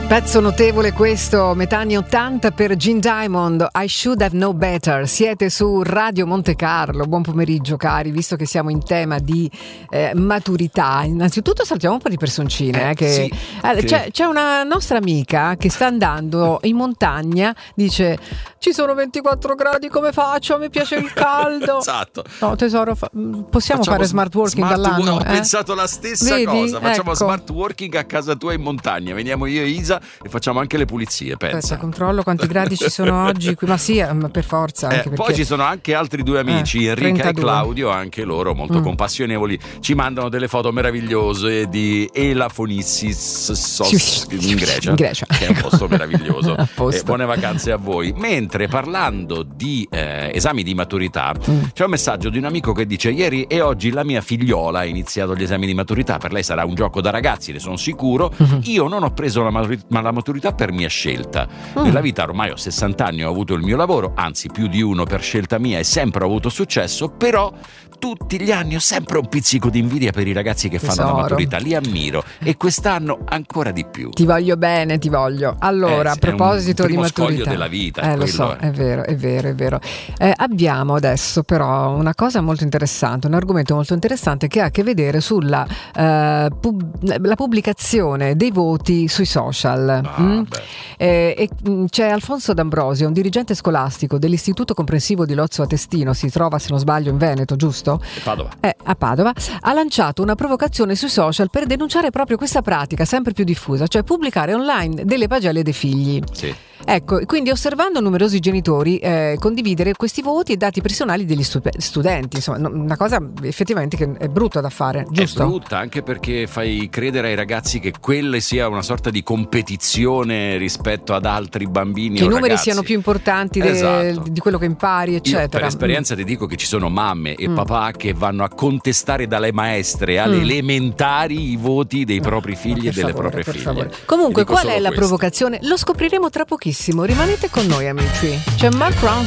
Pezzo notevole questo, metà anni 80 per Gene Diamond, I Should Have Known Better. Siete su Radio Monte Carlo, buon pomeriggio cari, visto che siamo in tema di maturità. Innanzitutto saltiamo un po' di personcine. Sì. C'è una nostra amica che sta andando in montagna, dice ci sono 24 gradi, come faccio? Mi piace il caldo. Esatto. No tesoro, possiamo fare smart working dall'anno? Ho pensato la stessa cosa, facciamo ecco. Smart working a casa tua in montagna, veniamo io e Isa e facciamo anche le pulizie, pensa. Aspetta, controllo quanti gradi ci sono oggi qui, ma sì, per forza anche poi ci sono anche altri due amici, Enrica 32. E Claudio, anche loro molto compassionevoli, ci mandano delle foto meravigliose di Elafonissis in Grecia, che è un posto meraviglioso. Buone vacanze a voi. Mentre parlando di esami di maturità, c'è un messaggio di un amico che dice: ieri e oggi la mia figliola ha iniziato gli esami di maturità, per lei sarà un gioco da ragazzi, ne sono sicuro. Io non ho preso la maturità per mia scelta. Nella vita ormai ho 60 anni, ho avuto il mio lavoro, anzi più di uno per scelta mia, e sempre ho avuto successo, però tutti gli anni ho sempre un pizzico di invidia per i ragazzi che fanno la maturità, li ammiro, e quest'anno ancora di più. Ti voglio bene, ti voglio. Allora, a proposito di maturità, scoglio della vita, lo so, è vero. Abbiamo adesso però una cosa molto interessante, un argomento molto interessante che ha a che vedere sulla la pubblicazione dei voti sui social. E c'è Alfonso D'Ambrosio, un dirigente scolastico dell'Istituto Comprensivo di Lozzo Atestino, si trova, se non sbaglio, in Veneto, giusto? A Padova, ha lanciato una provocazione sui social per denunciare proprio questa pratica sempre più diffusa, cioè pubblicare online delle pagelle dei figli. Sì. Ecco, quindi osservando numerosi genitori condividere questi voti e dati personali degli studenti, insomma, una cosa effettivamente che è brutta da fare, giusto? È brutta anche perché fai credere ai ragazzi che quella sia una sorta di competizione rispetto ad altri bambini che o i numeri ragazzi siano più importanti di quello che impari, eccetera. Io per esperienza ti dico che ci sono mamme e papà che vanno a contestare dalle maestre alle elementari i voti dei propri figli e delle proprie figlie. Favore. Comunque, qual è la provocazione? Lo scopriremo tra pochissimo. Rimanete con noi, amici. C'è Mark Ronson.